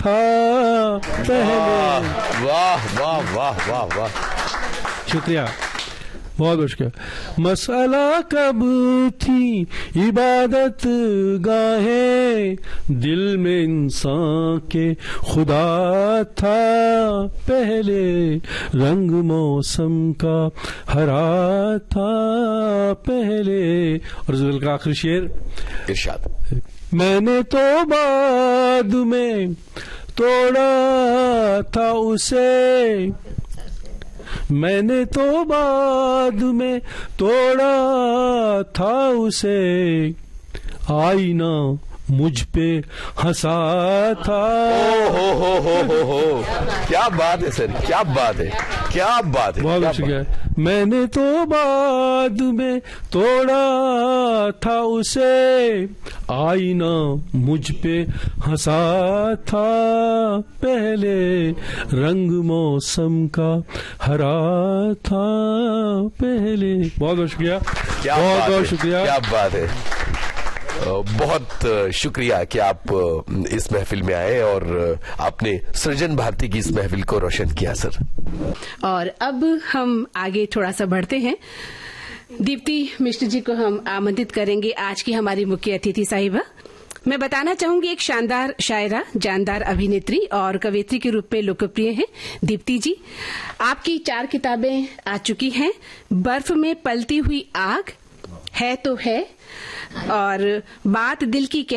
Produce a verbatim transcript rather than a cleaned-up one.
था पहले। वाह वाह वाह वाह वाह, शुक्रिया, बहुत मुश्किल। मसला कब थी इबादत गाहे, दिल में इंसान के खुदा था पहले, रंग मौसम का हरा था पहले। और जुल का आखिरी शेर इरशाद। मैंने तो बाद में तोड़ा था उसे, मैंने तो बाद में तोड़ा था उसे, आईना मुझ पे हंसा था। ओ हो हो हो हो हो, क्या बात है सर, क्या बात है, क्या बात है, बहुत शुक्रिया। मैंने तो बाद में तोड़ा था उसे, आईना मुझ पे हंसा था पहले, रंग मौसम का हरा था पहले। बहुत बहुत शुक्रिया, बहुत बहुत शुक्रिया, क्या बात है। बहुत शुक्रिया कि आप इस महफिल में आए और आपने सृजन भारती की इस महफिल को रोशन किया सर। और अब हम आगे थोड़ा सा बढ़ते हैं। दीप्ति मिश्र जी को हम आमंत्रित करेंगे, आज की हमारी मुख्य अतिथि साहिबा। मैं बताना चाहूंगी, एक शानदार शायरा, जानदार अभिनेत्री और कवयित्री के रूप में लोकप्रिय हैं दीप्ति जी। आपकी चार किताबें आ चुकी हैं। बर्फ में पलती हुई आग, है तो है, और बात दिल की